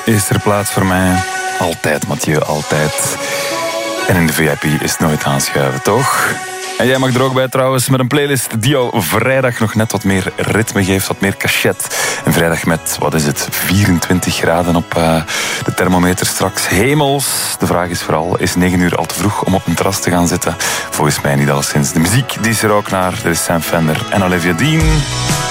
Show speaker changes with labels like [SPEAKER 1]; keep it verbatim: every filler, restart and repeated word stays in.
[SPEAKER 1] is er plaats voor mij. Altijd, Mathieu, altijd. En in de V I P is het nooit aanschuiven, toch? En jij mag er ook bij trouwens, met een playlist die jou vrijdag nog net wat meer ritme geeft, wat meer cachet. Een vrijdag met, wat is het, vierentwintig graden op uh, de thermometer straks. Hemels. De vraag is vooral, is negen uur al te vroeg om op een terras te gaan zitten? Volgens mij niet alleszins. De muziek die is er ook naar. Er is Sam Fender en Olivia Dean.